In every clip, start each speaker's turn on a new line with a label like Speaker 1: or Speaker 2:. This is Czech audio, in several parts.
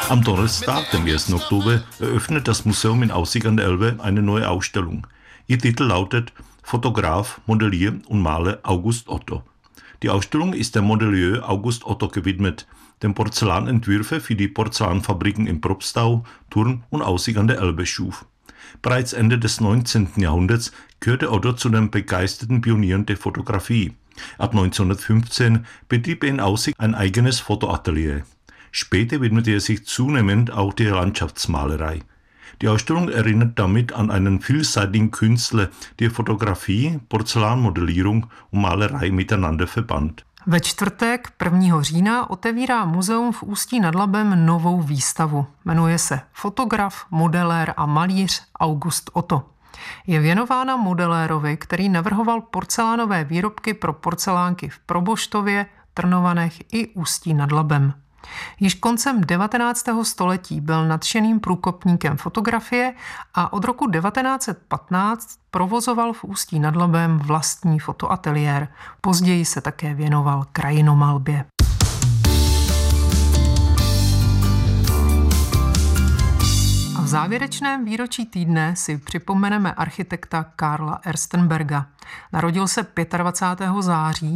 Speaker 1: Am Donnerstag, dem 1. Oktober, eröffnet das Museum in Aussicht an der Elbe eine neue Ausstellung. Ihr Titel lautet Fotograf, Modellier und Maler August Otto. Die Ausstellung ist dem Modellier August Otto gewidmet, dem Porzellanentwürfe für die Porzellanfabriken in Probstau, Thurn und Aussicht an der Elbe schuf. Bereits Ende des 19. Jahrhunderts gehörte Otto zu den begeisterten Pionieren der Fotografie. Ab 1915 betrieb er in Aussicht ein eigenes Fotoatelier. Später widmete er sich zunehmend auch der Landschaftsmalerei. Die Ausstellung erinnert damit an einen vielseitigen Künstler, der Fotografie, Porzellanmodellierung und Malerei miteinander verband.
Speaker 2: Ve čtvrtek 1. října otevírá muzeum v Ústí nad Labem novou výstavu. Jmenuje se Fotograf, modelér a malíř August Otto. Je věnována modelérovi, který navrhoval porcelánové výrobky pro porcelánky v Proboštově, Trnovanech i Ústí nad Labem. Již koncem 19. století byl nadšeným průkopníkem fotografie a od roku 1915 provozoval v Ústí nad Labem vlastní fotoateliér. Později se také věnoval krajinomalbě. A v závěrečném výročí týdne si připomeneme architekta Karla Erstenberga. Narodil se 25. září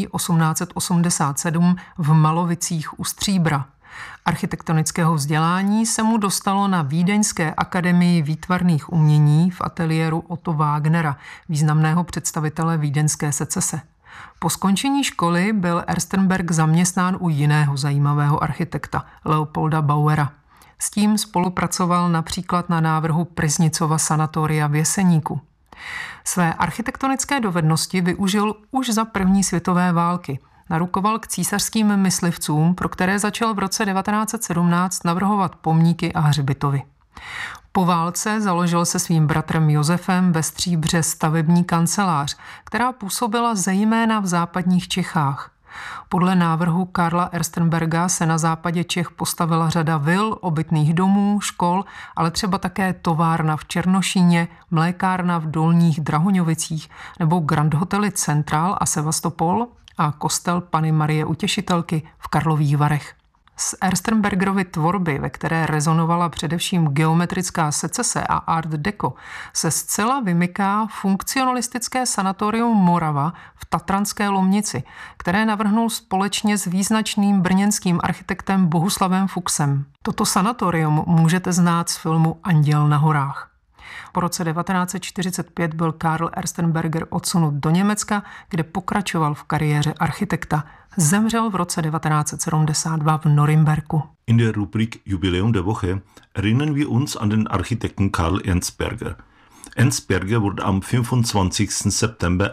Speaker 2: 1887 v Malovicích u Stříbra. Architektonického vzdělání se mu dostalo na Vídeňské akademii výtvarných umění v ateliéru Otto Wagnera, významného představitele vídeňské secese. Po skončení školy byl Erstenberg zaměstnán u jiného zajímavého architekta, Leopolda Bauera. S tím spolupracoval například na návrhu Pryznicova sanatoria v Jeseníku. Své architektonické dovednosti využil už za první světové války. Narukoval k císařským myslivcům, pro které začal v roce 1917 navrhovat pomníky a hřbitovy. Po válce založil se svým bratrem Josefem ve Stříbře stavební kancelář, která působila zejména v západních Čechách. Podle návrhu Karla Erstenberga se na západě Čech postavila řada vil, obytných domů, škol, ale třeba také továrna v Černošíně, mlékárna v Dolních Drahoňovicích nebo Grand Hotely Central a Sevastopol a kostel Panny Marie Utěšitelky v Karlových Varech. Z Erstenbergerovy tvorby, ve které rezonovala především geometrická secese a art deco, se zcela vymyká funkcionalistické sanatorium Morava v Tatranské Lomnici, které navrhnul společně s význačným brněnským architektem Bohuslavem Fuchsem. Toto sanatorium můžete znát z filmu Anděl na horách. Po roce 1945 byl Karl Erstenberger odsunut do Německa, kde pokračoval v kariéře architekta. Zemřel v roce 1972 v Norimberku.
Speaker 1: In der Rubrik Jubiläum der Woche erinnern wir uns an den Architekten Karl Ernsberger. Ernsberger wurde am 25. September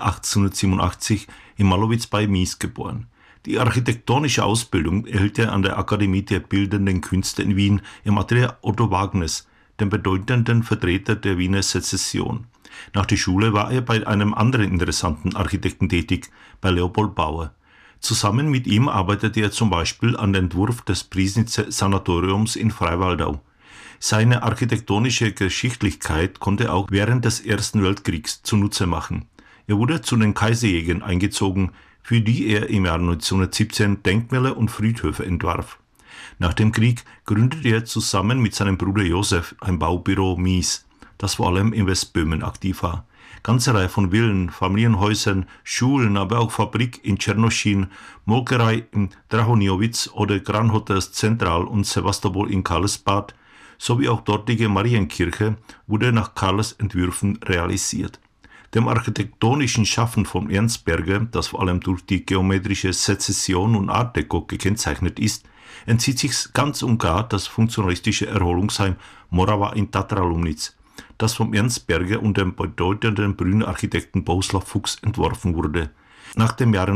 Speaker 1: 1887 in Malowitz bei Mies geboren. Die architektonische Ausbildung erhielt er an der Akademie der Bildenden Künste in Wien im Atelier Otto Wagners, dem bedeutenden Vertreter der Wiener Sezession. Nach der Schule war er bei einem anderen interessanten Architekten tätig, bei Leopold Bauer. Zusammen mit ihm arbeitete er zum Beispiel an dem Entwurf des Pryznice Sanatoriums in Freiwaldau. Seine architektonische Geschicklichkeit konnte er auch während des Ersten Weltkriegs zunutze machen. Er wurde zu den Kaiserjägern eingezogen, für die er im Jahr 1917 Denkmäler und Friedhöfe entwarf. Nach dem Krieg gründete er zusammen mit seinem Bruder Josef ein Baubüro Mies, das vor allem in Westböhmen aktiv war. Ganze Reihe von Villen, Familienhäusern, Schulen, aber auch Fabrik in Tschernoschin, Molkerei in Drahonjowitz oder Grand Hotels Central und Sevastopol in Karlsbad sowie auch dortige Marienkirche wurde nach Karls Entwürfen realisiert. Dem architektonischen Schaffen von Ernsberger, das vor allem durch die geometrische Sezession und Art Deco gekennzeichnet ist, entzieht sich ganz und gar das funktionalistische Erholungsheim Morava in Tatra-Lomnitz, das vom Ernsberger und dem bedeutenden Brünner Architekten Bohuslav Fuchs entworfen wurde. Nach dem Jahre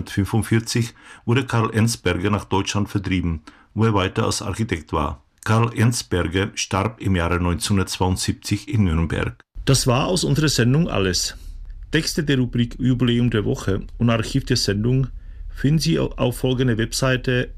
Speaker 1: 1945 wurde Karl Ernsberger nach Deutschland vertrieben, wo er weiter als Architekt war. Karl Ernsberger starb im Jahre 1972 in Nürnberg. Das war aus unserer Sendung alles. Texte der Rubrik Jubiläum der Woche und Archiv der Sendung finden Sie auf folgender Webseite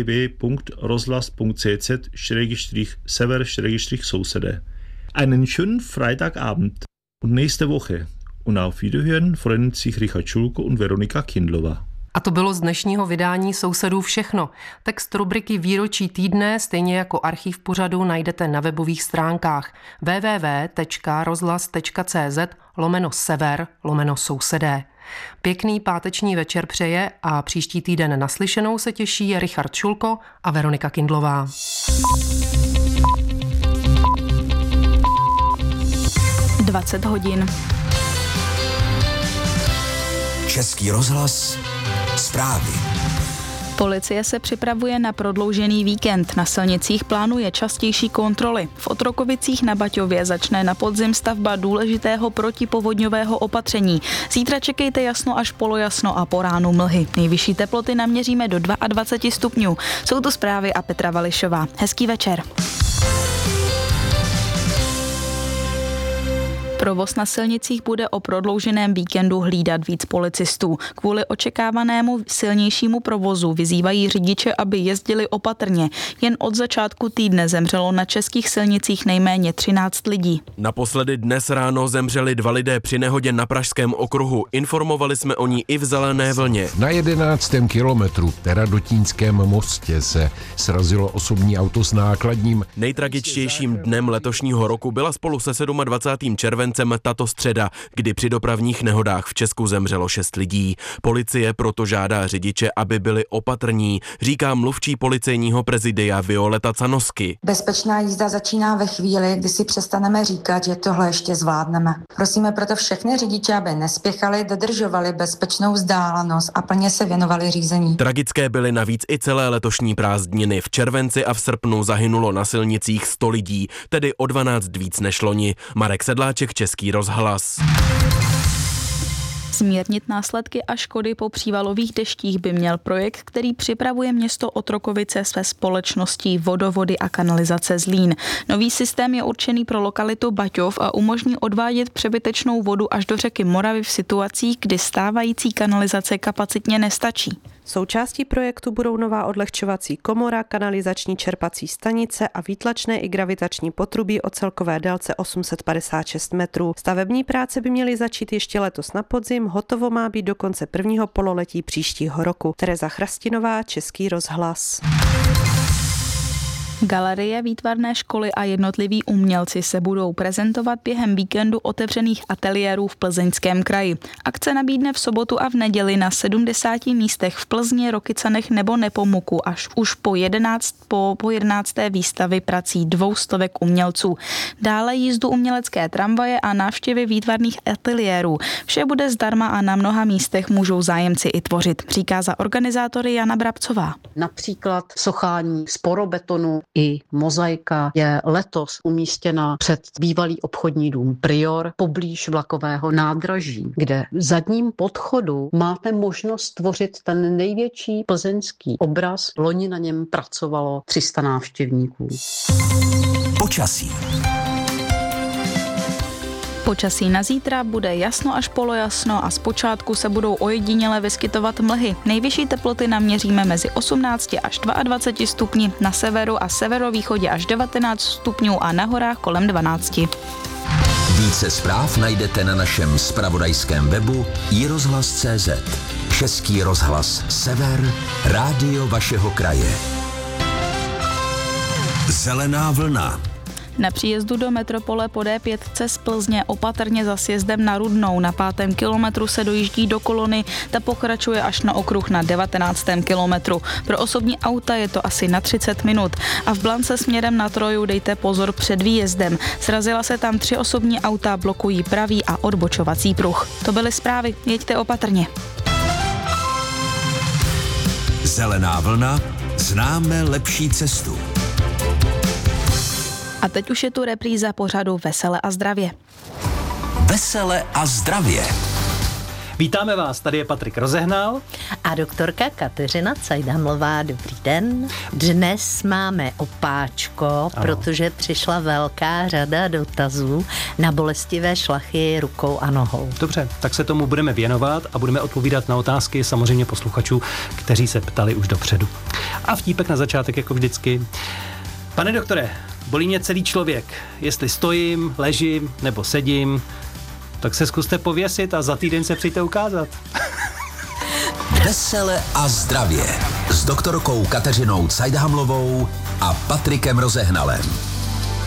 Speaker 1: www.roslas.cz/sever/Sousede. Einen schönen Freitagabend und nächste Woche. Und auf Wiederhören freuen sich Richard Schulko und Veronika Kindlova.
Speaker 2: A to bylo z dnešního vydání Sousedů všechno. Text rubriky Výročí týdne, stejně jako archiv pořadu, najdete na webových stránkách www.rozhlas.cz/sever/sousedé. Pěkný páteční večer přeje a příští týden naslyšenou se těší Richard Šulko a Veronika Kindlová.
Speaker 3: Dvacet hodin.
Speaker 4: Český rozhlas. Zprávy.
Speaker 3: Policie se připravuje na prodloužený víkend. Na silnicích plánuje častější kontroly. V Otrokovicích na Baťově začne na podzim stavba důležitého protipovodňového opatření. Zítra čekejte jasno až polojasno a po ránu mlhy. Nejvyšší teploty naměříme do 22 stupňů. Jsou to zprávy a Petra Vališová. Hezký večer. Provoz na silnicích bude o prodlouženém víkendu hlídat víc policistů. Kvůli očekávanému silnějšímu provozu vyzývají řidiče, aby jezdili opatrně. Jen od začátku týdne zemřelo na českých silnicích nejméně 13 lidí.
Speaker 5: Naposledy dnes ráno zemřeli 2 lidé při nehodě na Pražském okruhu. Informovali jsme o ní i v Zelené vlně.
Speaker 6: Na 11. kilometru v Teradotínském mostě se srazilo osobní auto s nákladním.
Speaker 5: Nejtragičtějším dnem letošního roku byla spolu se 27. červencem tato středa, kdy při dopravních nehodách v Česku zemřelo 6 lidí. Policie proto žádá řidiče, aby byli opatrní, říká mluvčí policejního prezidia Violeta Canosky.
Speaker 7: Bezpečná jízda začíná ve chvíli, kdy si přestaneme říkat, že tohle ještě zvládneme. Prosíme proto všechny řidiče, aby nespěchali, dodržovali bezpečnou vzdálenost a plně se věnovali řízení.
Speaker 5: Tragické byly navíc i celé letošní prázdniny. V červenci a v srpnu zahynulo na silnicích 100 lidí, tedy o 12 víc než loni. Marek Sedláček, Český rozhlas.
Speaker 3: Zmírnit následky a škody po přívalových deštích by měl projekt, který připravuje město Otrokovice své společností Vodovody a kanalizace Zlín. Nový systém je určený pro lokalitu Baťov a umožní odvádět přebytečnou vodu až do řeky Moravy v situacích, kdy stávající kanalizace kapacitně nestačí.
Speaker 8: Součástí projektu budou nová odlehčovací komora, kanalizační čerpací stanice a výtlačné i gravitační potrubí o celkové délce 856 metrů. Stavební práce by měly začít ještě letos na podzim, hotovo má být do konce prvního pololetí příštího roku. Tereza Chrastinová, Český rozhlas.
Speaker 3: Galerie, výtvarné školy a jednotliví umělci se budou prezentovat během víkendu otevřených ateliérů v Plzeňském kraji. Akce nabídne v sobotu a v neděli na 70 místech v Plzni, Rokycanech nebo Nepomuku až už po 11. výstavy prací 200 umělců. Dále jízdu umělecké tramvaje a návštěvy výtvarných ateliérů. Vše bude zdarma a na mnoha místech můžou zájemci i tvořit, říká za organizátory Jana Brabcová.
Speaker 9: Například sochání z porobetonu i mozaika je letos umístěna před bývalý obchodní dům Prior poblíž vlakového nádraží, kde v zadním podchodu máte možnost tvořit ten největší plzeňský obraz. Loni na něm pracovalo 300 návštěvníků.
Speaker 4: Počasí.
Speaker 3: Počasí na zítra bude jasno až polojasno a zpočátku se budou ojediněle vyskytovat mlhy. Nejvyšší teploty naměříme mezi 18 až 22 stupni, na severu a severovýchodě až 19 stupňů a na horách kolem 12.
Speaker 4: Více zpráv najdete na našem zpravodajském webu iRozhlas.cz. Český rozhlas Sever, rádio vašeho kraje. Zelená vlna.
Speaker 3: Na příjezdu do metropole po D5 z Plzně opatrně za sjezdem na Rudnou. Na 5. kilometru se dojíždí do kolony, ta pokračuje až na okruh na 19. kilometru. Pro osobní auta je to asi na 30 minut. A v Blance směrem na Troju dejte pozor před výjezdem. Srazila se tam 3 osobní auta, blokují pravý a odbočovací pruh. To byly zprávy, jeďte opatrně.
Speaker 4: Zelená vlna, známe lepší cestu.
Speaker 3: A teď už je tu repríza pořadu Vesele a zdravě.
Speaker 4: Vesele a zdravě.
Speaker 10: Vítáme vás, tady je Patrik Rozehnal
Speaker 11: a doktorka Kateřina Cajdhamlová. Dobrý den. Dnes máme opáčko, protože přišla velká řada dotazů na bolestivé šlachy rukou a nohou.
Speaker 10: Dobře, tak se tomu budeme věnovat a budeme odpovídat na otázky samozřejmě posluchačů, kteří se ptali už dopředu. A vtípek na začátek jako vždycky. Pane doktore, bolí mě celý člověk. Jestli stojím, ležím nebo sedím, tak se zkuste pověsit a za týden se přijďte ukázat.
Speaker 4: Vesele a zdravě s doktorkou Kateřinou Cajdhamlovou a Patrikem Rozehnalem.